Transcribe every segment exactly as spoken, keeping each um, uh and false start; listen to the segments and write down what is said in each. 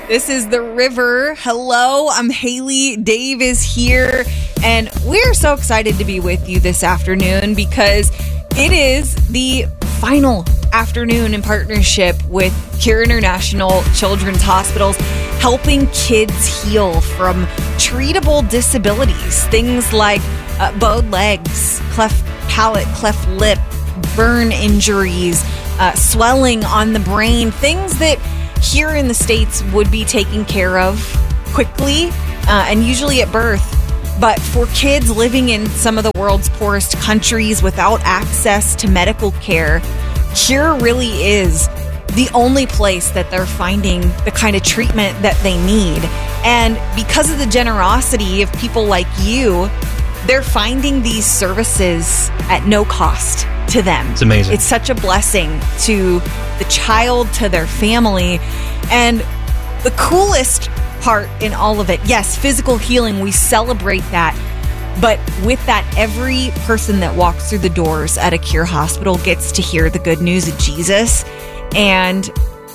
This is The River. Hello, I'm Haley. Dave is here. And we're so excited to be with you this afternoon because it is the final afternoon in partnership with Cure International Children's Hospitals, helping kids heal from treatable disabilities. Things like uh, bowed legs, cleft palate, cleft lip, burn injuries, uh, swelling on the brain, things that here in the States would be taken care of quickly uh, and usually at birth. But for kids living in some of the world's poorest countries without access to medical care, Cure really is the only place that they're finding the kind of treatment that they need. And because of the generosity of people like you, they're finding these services at no cost to them. It's amazing. It's such a blessing to the child, to their family. And the coolest part in all of it, yes, physical healing, we celebrate that. But with that, every person that walks through the doors at a Cure hospital gets to hear the good news of Jesus. And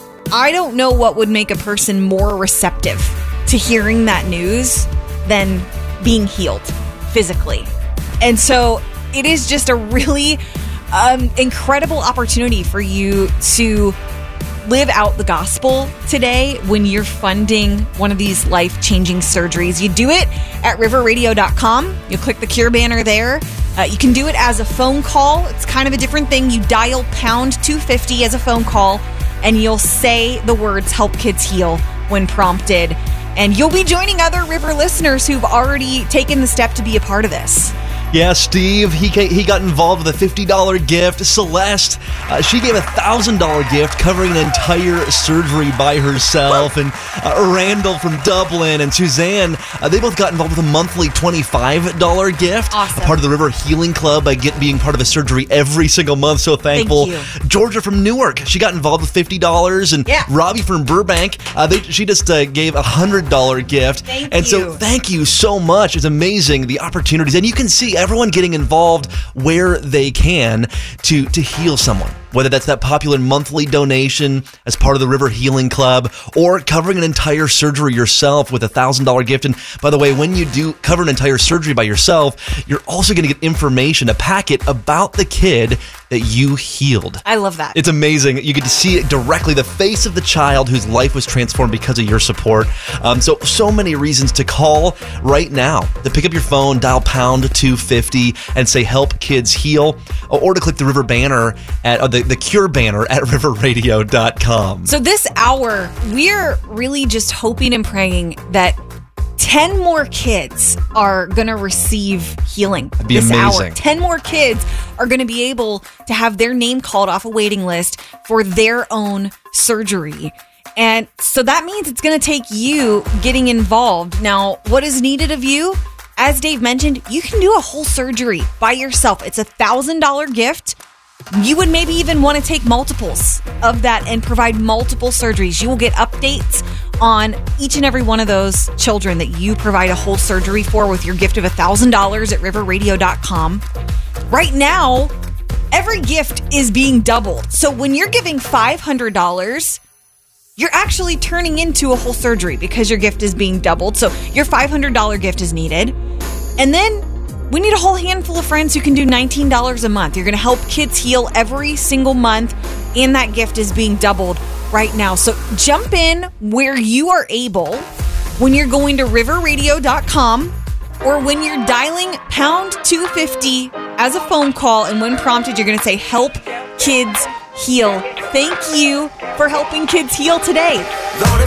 I don't know what would make a person more receptive to hearing that news than being healed physically. And so it is just a really um, incredible opportunity for you to live out the gospel today when you're funding one of these life-changing surgeries. You do it at river radio dot com. You click the Cure banner there. Uh, you can do it as a phone call. It's kind of a different thing. You dial pound two fifty as a phone call, and you'll say the words "Help Kids Heal" when prompted. And you'll be joining other River listeners who've already taken the step to be a part of this. Yeah, Steve, he he got involved with a fifty dollars gift. Celeste, uh, she gave a one thousand dollars gift covering an entire surgery by herself. And uh, Randall from Dublin and Suzanne, uh, they both got involved with a monthly twenty-five dollars gift. Awesome. A part of the River Healing Club by get, being part of a surgery every single month. So thankful. Thank you. Georgia from Newark, she got involved with fifty dollars. And yeah. Robbie from Burbank, uh, they, she just uh, gave a one hundred dollars gift. Thank and you. so thank you so much. It's amazing, the opportunities. And you can see everyone getting involved where they can to to heal someone, whether that's that popular monthly donation as part of the River Healing Club or covering an entire surgery yourself with a one thousand dollars gift. And by the way, when you do cover an entire surgery by yourself, you're also going to get information, a packet about the kid that you healed. I love that. It's amazing. You get to see it directly, the face of the child whose life was transformed because of your support. Um, so, so many reasons to call right now, to pick up your phone, dial pound two fifty and say "Help Kids Heal," or to click the River banner at uh, the, the Cure banner at river radio dot com. So this hour, we're really just hoping and praying that ten more kids are going to receive healing That'd be this amazing. hour. ten more kids are going to be able to have their name called off a waiting list for their own surgery. And so that means it's going to take you getting involved. Now, what is needed of you? As Dave mentioned, you can do a whole surgery by yourself. It's a one thousand dollars gift. You would maybe even want to take multiples of that and provide multiple surgeries. You will get updates on each and every one of those children that you provide a whole surgery for with your gift of one thousand dollars at river radio dot com. Right now, every gift is being doubled. So when you're giving five hundred dollars, you're actually turning into a whole surgery because your gift is being doubled. So your five hundred dollars gift is needed. And then we need a whole handful of friends who can do nineteen dollars a month. You're going to help kids heal every single month, and that gift is being doubled right now. So jump in where you are able when you're going to river radio dot com or when you're dialing pound two fifty as a phone call, and when prompted, you're going to say "Help Kids Heal." Thank you for helping kids heal today.